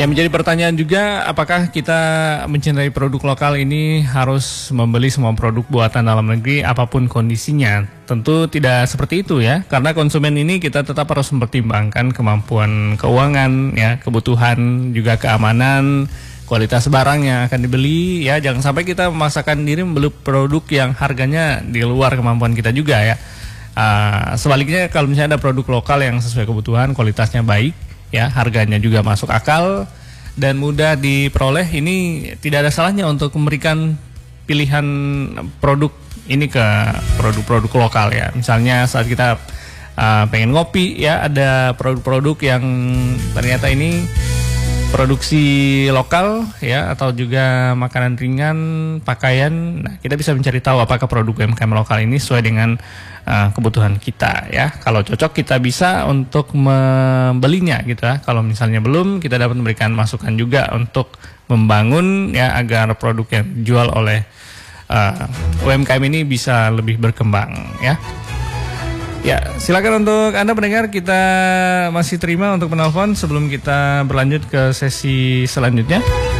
Yang menjadi pertanyaan juga, apakah kita mencintai produk lokal ini harus membeli semua produk buatan dalam negeri apapun kondisinya? Tentu tidak seperti itu ya, karena konsumen ini kita tetap harus mempertimbangkan kemampuan keuangan, ya, kebutuhan, juga keamanan, kualitas barang yang akan dibeli, ya. Jangan sampai kita memaksakan diri membeli produk yang harganya di luar kemampuan kita juga ya. Sebaliknya kalau misalnya ada produk lokal yang sesuai kebutuhan, kualitasnya baik, ya, harganya juga masuk akal dan mudah diperoleh, ini tidak ada salahnya untuk memberikan pilihan produk ini ke produk-produk lokal ya. Misalnya saat kita pengen ngopi ya, ada produk-produk yang ternyata ini produksi lokal ya, atau juga makanan ringan, pakaian. Nah, kita bisa mencari tahu apakah produk UMKM lokal ini sesuai dengan kebutuhan kita ya. Kalau cocok kita bisa untuk membelinya gitu ya. Kalau misalnya belum, kita dapat memberikan masukan juga untuk membangun ya agar produk yang dijual oleh UMKM ini bisa lebih berkembang ya. Ya, silakan untuk Anda pendengar, kita masih terima untuk menelpon sebelum kita berlanjut ke sesi selanjutnya.